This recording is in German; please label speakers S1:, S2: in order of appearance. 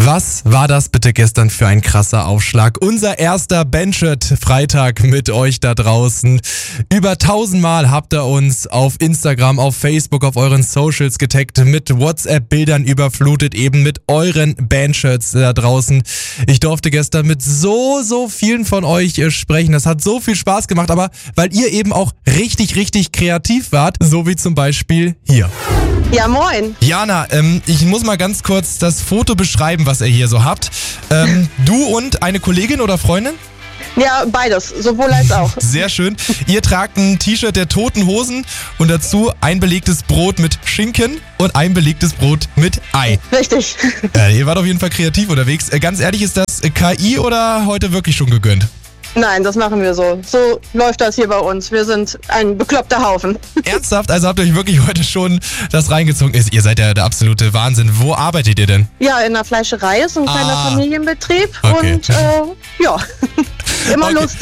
S1: Was war das bitte gestern für ein krasser Aufschlag? Unser erster Bandshirt-Freitag mit euch da draußen. Über 1000-mal habt ihr uns auf Instagram, auf Facebook, auf euren Socials getaggt, mit WhatsApp-Bildern überflutet, eben mit euren Bandshirts da draußen. Ich durfte gestern mit so vielen von euch sprechen. Das hat so viel Spaß gemacht, aber weil ihr eben auch richtig kreativ wart, so wie zum Beispiel hier.
S2: Ja, moin.
S1: Jana, ich muss mal ganz kurz das Foto beschreiben, was ihr hier so habt. Du und eine Kollegin oder Freundin?
S2: Ja, beides, sowohl als auch.
S1: Sehr schön. Ihr tragt ein T-Shirt der Toten Hosen und dazu ein belegtes Brot mit Schinken und ein belegtes Brot mit Ei.
S2: Richtig.
S1: Ihr wart auf jeden Fall kreativ unterwegs. Ganz ehrlich, ist das KI oder heute wirklich schon gegönnt?
S2: Nein, das machen wir so. So läuft das hier bei uns. Wir sind ein bekloppter Haufen.
S1: Ernsthaft? Also habt ihr euch wirklich heute schon das reingezogen? Ihr seid ja der absolute Wahnsinn. Wo arbeitet ihr denn?
S2: Ja, in der Fleischerei ist ein kleiner Familienbetrieb
S1: Okay.
S2: und ja, immer lustig.